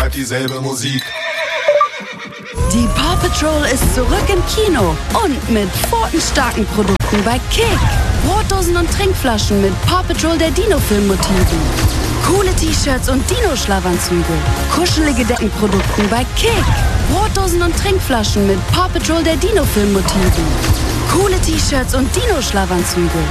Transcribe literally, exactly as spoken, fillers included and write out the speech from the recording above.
bleibt dieselbe Musik. Die Paw Patrol ist zurück im Kino und mit pfotenstarken Produkten bei Kick. Brotdosen und Trinkflaschen mit Paw Patrol der Dino-Film-Motiven. Coole T-Shirts und Dino-Schlafanzüge. Kuschelige Deckenprodukten bei Kick. Brotdosen und Trinkflaschen mit Paw Patrol der Dino-Film-Motiven. Coole T-Shirts und Dino-Schlafanzüge.